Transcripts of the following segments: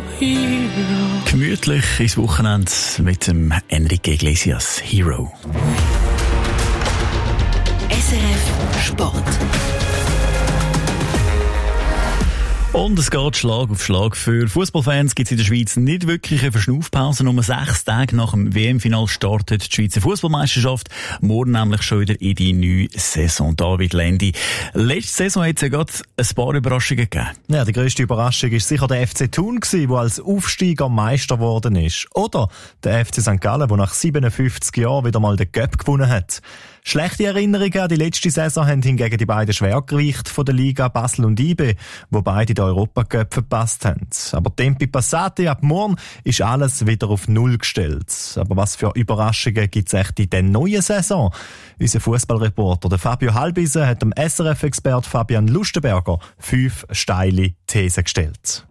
hero. Gemütlich ins Wochenende mit dem Enrique Iglesias, Hero. SRF Sport. Und es geht Schlag auf Schlag. Für Fußballfans gibt es in der Schweiz nicht wirklich eine Verschnaufpause. Nur 6 Tage nach dem WM-Final startet die Schweizer Fußballmeisterschaft. Morgen nämlich schon wieder in die neue Saison. David Lendi. Letzte Saison hat es ja gerade ein paar Überraschungen gegeben. Ja, die grösste Überraschung war sicher der FC Thun, der als Aufsteiger Meister geworden ist. Oder der FC St. Gallen, der nach 57 Jahren wieder mal den Cup gewonnen hat. Schlechte Erinnerungen an die letzte Saison haben hingegen die beiden Schwergewichte von der Liga Basel und IB, wo beide den Europacup verpasst haben. Aber Tempi Passati, ab morgen ist alles wieder auf Null gestellt. Aber was für Überraschungen gibt es echt in der neuen Saison? Unser Fußballreporter Fabio Halbise hat dem SRF-Expert Fabian Lustenberger 5 steile Thesen gestellt.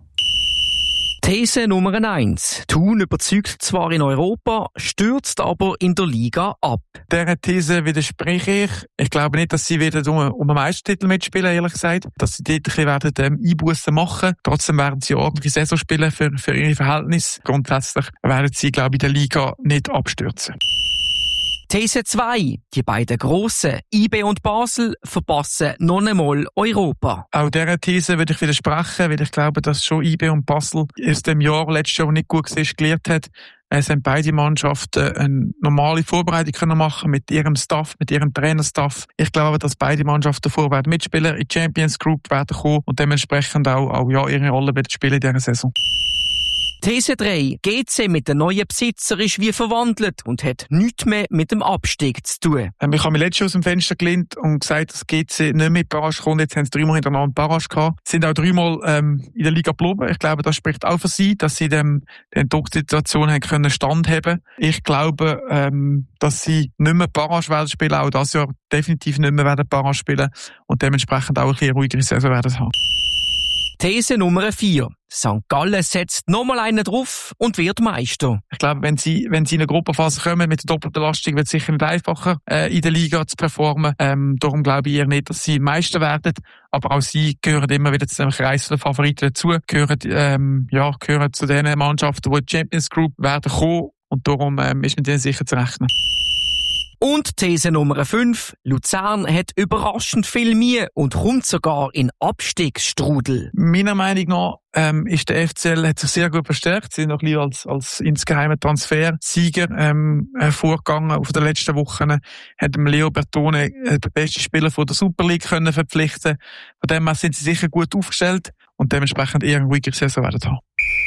These Nummer 1. Thun überzeugt zwar in Europa, stürzt aber in der Liga ab. Dieser These widerspreche ich. Ich glaube nicht, dass sie wieder um einen Meistertitel mitspielen, ehrlich gesagt. Dass sie dort ein bisschen Einbussen machen. Trotzdem werden sie ordentliche Saison spielen für ihre Verhältnisse. Grundsätzlich werden sie, glaube ich, in der Liga nicht abstürzen. These 2. Die beiden Grossen, IB und Basel, verpassen noch einmal Europa. Auch dieser These würde ich widersprechen, weil ich glaube, dass schon IB und Basel aus dem Jahr letztes Jahr nicht gut war, gelernt hat. Es haben beide Mannschaften eine normale Vorbereitung können machen mit ihrem Staff, mit ihrem Trainerstaff. Ich glaube, dass beide Mannschaften davor werden mitspielen, in die Champions Group werden kommen und dementsprechend auch ihre Rolle werden spielen in dieser Saison. These 3. GC mit dem neuen Besitzer ist wie verwandelt und hat nichts mehr mit dem Abstieg zu tun. Ich habe mich letztes Jahr aus dem Fenster gelehnt und gesagt, dass GC nicht mehr in die Barrage kommt. Jetzt haben sie 3-mal hintereinander Barrage gehabt. Sie sind auch 3-mal in der Liga geblieben. Ich glaube, das spricht auch für sie, dass sie den Drucksituation haben können standhaben. Ich glaube, dass sie nicht mehr Barrage werden spielen, auch das Jahr definitiv nicht mehr werden Barrage spielen und dementsprechend auch ein bisschen ruhigere Saison werden haben. These Nummer 4. St. Gallen setzt nochmal einen drauf und wird Meister. Ich glaube, wenn sie in eine Gruppenphase kommen mit der doppelten Belastung, wird es sicher nicht einfacher, in der Liga zu performen. Darum glaube ich eher nicht, dass sie Meister werden. Aber auch sie gehören immer wieder zu dem Kreis der Favoriten dazu, gehören zu den Mannschaften, die in die Champions Group werden kommen. Und darum ist mit denen sicher zu rechnen. Und These Nummer 5. Luzern hat überraschend viel Mühe und kommt sogar in Abstiegsstrudel. Meiner Meinung nach ist der FCL hat sich sehr gut verstärkt. Sie sind noch ein bisschen als insgeheimer Transfersieger hervorgegangen auf den letzten Wochen. Hat Leo Bertone den besten Spieler von der Super League können verpflichten. Von dem her sind sie sicher gut aufgestellt und dementsprechend eher eine ruhige Saison werden haben.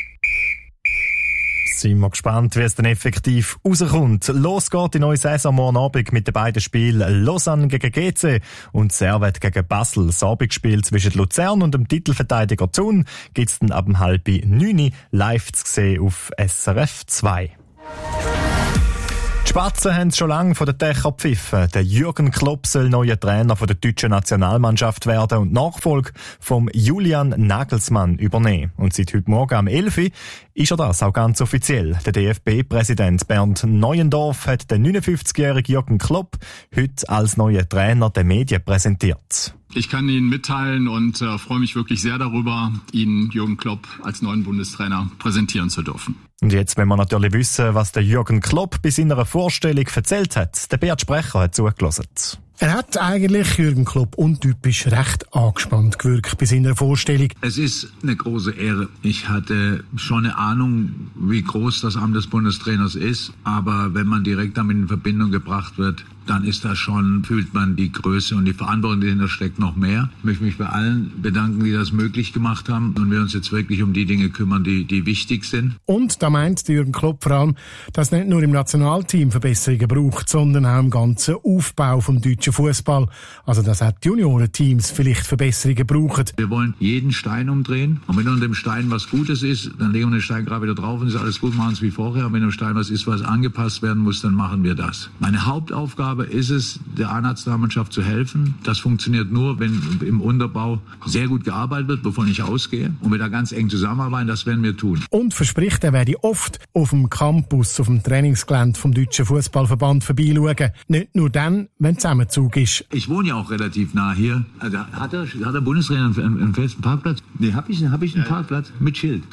Sind wir gespannt, wie es dann effektiv rauskommt. Los geht die neue Saison morgen Abend mit den beiden Spielen Lausanne gegen GC und Servette gegen Basel. Das Abendspiel zwischen Luzern und dem Titelverteidiger Thun gibt's dann ab 8:30 live zu sehen auf SRF 2. Die Spatzen haben es schon lange von den Dächern gepfiffen. Der Jürgen Klopp soll neuer Trainer von der deutschen Nationalmannschaft werden und Nachfolge vom Julian Nagelsmann übernehmen. Und seit heute Morgen am 11 Uhr ist er das auch ganz offiziell. Der DFB-Präsident Bernd Neuendorf hat den 59-jährigen Jürgen Klopp heute als neuer Trainer der Medien präsentiert. Ich kann Ihnen mitteilen und freue mich wirklich sehr darüber, Ihnen Jürgen Klopp als neuen Bundestrainer präsentieren zu dürfen. Und jetzt wollen wir natürlich wissen, was der Jürgen Klopp bei seiner Vorstellung erzählt hat. Der Bert Sprecher hat zugelassen. Er hat eigentlich, Jürgen Klopp, untypisch recht angespannt gewirkt bei seiner Vorstellung. Es ist eine große Ehre. Ich hatte schon eine Ahnung, wie groß das Amt des Bundestrainers ist. Aber wenn man direkt damit in Verbindung gebracht wird, dann ist das schon, fühlt man die Größe und die Verantwortung, die dahinter steckt, noch mehr. Ich möchte mich bei allen bedanken, die das möglich gemacht haben und wir uns jetzt wirklich um die Dinge kümmern, die wichtig sind. Und da meint Jürgen Klopp vor allem, dass es nicht nur im Nationalteam Verbesserungen braucht, sondern auch im ganzen Aufbau vom deutschen Fußball. Also dass auch die Juniorenteams vielleicht Verbesserungen brauchen. Wir wollen jeden Stein umdrehen und wenn unter dem Stein was Gutes ist, dann legen wir den Stein gerade wieder drauf und ist alles gut, machen es wie vorher. Und wenn am Stein was ist, was angepasst werden muss, dann machen wir das. Meine Hauptaufgabe Aufgabe ist es, der A-Nationalmannschaft zu helfen. Das funktioniert nur, wenn im Unterbau sehr gut gearbeitet wird, wovon ich ausgehe. Und wir da ganz eng zusammenarbeiten, das werden wir tun. Und verspricht, er werde oft auf dem Campus, auf dem Trainingsgelände vom Deutschen Fußballverband vorbeischauen. Nicht nur dann, wenn Zusammenzug ist. Ich wohne ja auch relativ nah hier. Also hat der Bundestrainer einen festen Parkplatz? Nee, hab ich einen Parkplatz mit Schild.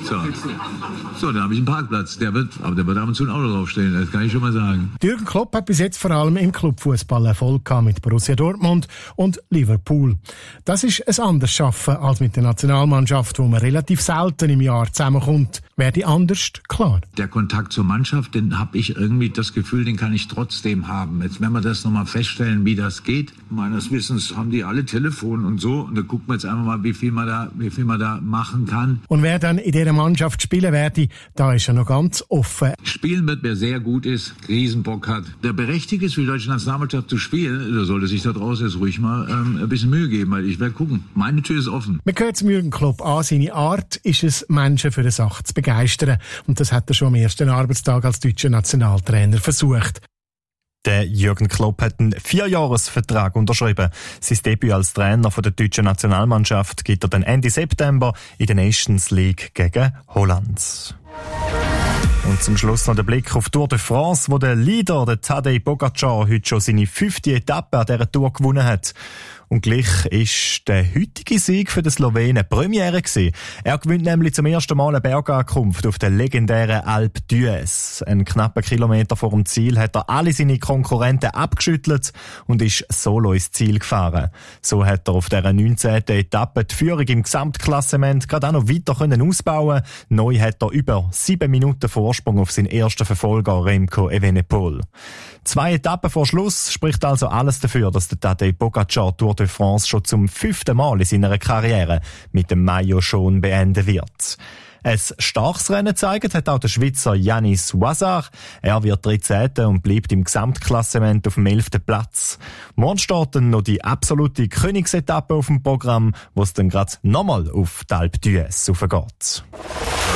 So, dann habe ich einen Parkplatz. Der wird ab und zu ein Auto draufstehen, das kann ich schon mal sagen. Jürgen Klopp hat bis jetzt vor allem im Clubfußball Erfolg gehabt mit Borussia Dortmund und Liverpool. Das ist ein anderes Schaffen als mit der Nationalmannschaft, wo man relativ selten im Jahr zusammenkommt. Werde anders, klar. Der Kontakt zur Mannschaft, den habe ich irgendwie das Gefühl, den kann ich trotzdem haben. Jetzt werden wir das nochmal feststellen, wie das geht. Meines Wissens haben die alle Telefon und so. Und da gucken wir jetzt einfach mal, wie viel man da machen kann. Und wer dann in dieser Mannschaft spielen werde, da ist er noch ganz offen. Spielen wird, wer sehr gut ist, Riesenbock hat, der berechtigt ist, für die deutsche Nationalmannschaft zu spielen, da sollte sich da draußen jetzt ruhig mal ein bisschen Mühe geben, weil ich werde gucken. Meine Tür ist offen. Man hört es Jürgen Klopp an, seine Art ist es, Menschen für eine Sache zu begeistern. Und das hat er schon am ersten Arbeitstag als deutscher Nationaltrainer versucht. Der Jürgen Klopp hat einen 4-Jahres-Vertrag unterschrieben. Sein Debüt als Trainer von der deutschen Nationalmannschaft gibt er dann Ende September in der Nations League gegen Holland. Und zum Schluss noch der Blick auf Tour de France, wo der Leader, der Tadej Pogačar, heute schon seine 5. Etappe an dieser Tour gewonnen hat. Und gleich ist der heutige Sieg für den Slowenen Premiere gewesen. Er gewinnt nämlich zum ersten Mal eine Bergankunft auf der legendären Alpe d'Huez. Einen knappen Kilometer vor dem Ziel hat er alle seine Konkurrenten abgeschüttelt und ist solo ins Ziel gefahren. So hat er auf dieser 19. Etappe die Führung im Gesamtklassement gerade auch noch weiter ausbauen. Neu hat er über 7 Minuten Vorsprung auf seinen ersten Verfolger Remco Evenepoel. 2 Etappen vor Schluss spricht also alles dafür, dass der Tadej Pogačar Tour de France schon zum 5. Mal in seiner Karriere mit dem Maillot schon beenden wird. Ein starkes Rennen zeigt hat auch der Schweizer Yanis Ouazzar. Er wird 13. und bleibt im Gesamtklassement auf dem 11. Platz. Morgen steht dann noch die absolute Königsetappe auf dem Programm, wo es dann gerade nochmal auf die Alpe d'Huez raufgeht.